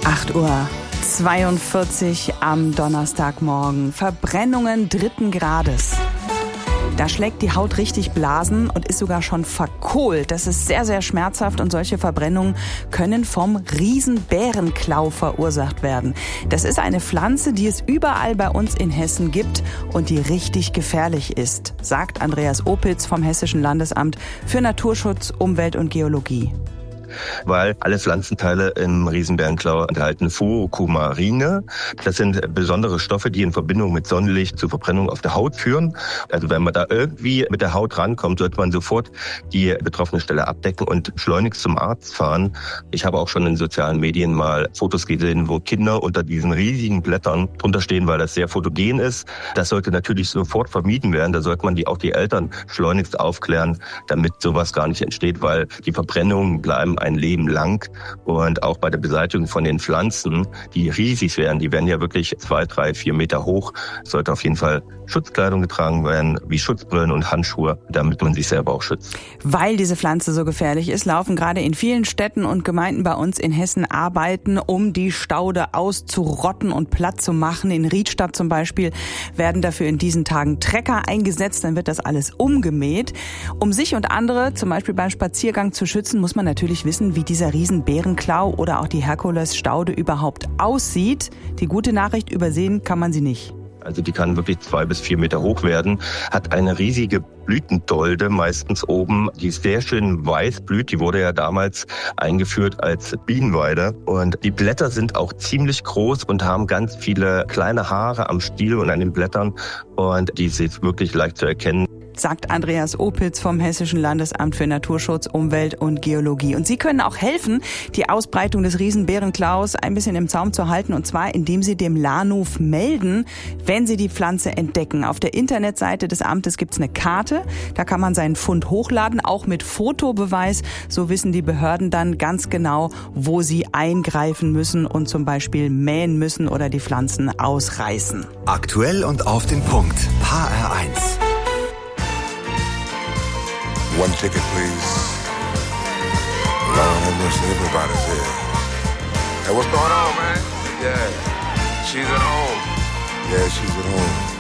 8:42 Uhr am Donnerstagmorgen. Verbrennungen 3. Grades. Da schlägt die Haut richtig Blasen und ist sogar schon verkohlt. Das ist sehr, sehr schmerzhaft und solche Verbrennungen können vom Riesenbärenklau verursacht werden. Das ist eine Pflanze, die es überall bei uns in Hessen gibt und die richtig gefährlich ist, sagt Andreas Opitz vom Hessischen Landesamt für Naturschutz, Umwelt und Geologie. Weil alle Pflanzenteile im Riesenbärenklau enthalten Fuocomarine. Das sind besondere Stoffe, die in Verbindung mit Sonnenlicht zu Verbrennung auf der Haut führen. Also wenn man da irgendwie mit der Haut rankommt, sollte man sofort die betroffene Stelle abdecken und schleunigst zum Arzt fahren. Ich habe auch schon in sozialen Medien mal Fotos gesehen, wo Kinder unter diesen riesigen Blättern drunter stehen, weil das sehr fotogen ist. Das sollte natürlich sofort vermieden werden. Da sollte man auch die Eltern schleunigst aufklären, damit sowas gar nicht entsteht, weil die Verbrennungen bleiben ein Leben lang. Und auch bei der Beseitigung von den Pflanzen, die riesig werden, die werden ja wirklich 2, 3, 4 Meter hoch, sollte auf jeden Fall Schutzkleidung getragen werden, wie Schutzbrillen und Handschuhe, damit man sich selber auch schützt. Weil diese Pflanze so gefährlich ist, laufen gerade in vielen Städten und Gemeinden bei uns in Hessen Arbeiten, um die Staude auszurotten und platt zu machen. In Riedstadt zum Beispiel werden dafür in diesen Tagen Trecker eingesetzt, dann wird das alles umgemäht. Um sich und andere, zum Beispiel beim Spaziergang, zu schützen, muss man natürlich wissen, wie dieser Riesenbärenklau oder auch die Herkulesstaude überhaupt aussieht. Die gute Nachricht, übersehen kann man sie nicht. Also die kann wirklich 2 bis 4 Meter hoch werden, hat eine riesige Blütendolde meistens oben, die sehr schön weiß blüht. Die wurde ja damals eingeführt als Bienenweide. Und die Blätter sind auch ziemlich groß und haben ganz viele kleine Haare am Stiel und an den Blättern. Und die ist wirklich leicht zu erkennen, sagt Andreas Opitz vom Hessischen Landesamt für Naturschutz, Umwelt und Geologie. Und Sie können auch helfen, die Ausbreitung des Riesenbärenklaus ein bisschen im Zaum zu halten, und zwar indem Sie dem Lahnhof melden, wenn Sie die Pflanze entdecken. Auf der Internetseite des Amtes gibt's eine Karte, da kann man seinen Fund hochladen, auch mit Fotobeweis. So wissen die Behörden dann ganz genau, wo sie eingreifen müssen und zum Beispiel mähen müssen oder die Pflanzen ausreißen. Aktuell und auf den Punkt. HR1. One ticket, please. Lord have mercy, everybody's here. Hey, what's going on, man? Yeah, she's at home. Yeah, she's at home.